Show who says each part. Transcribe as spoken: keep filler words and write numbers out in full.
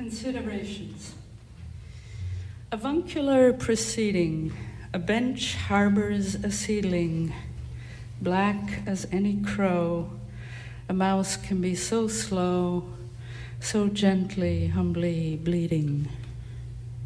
Speaker 1: Considerations. Avuncular proceeding. A bench harbors a seedling, black as any crow. A mouse can be so slow, so gently, humbly bleeding.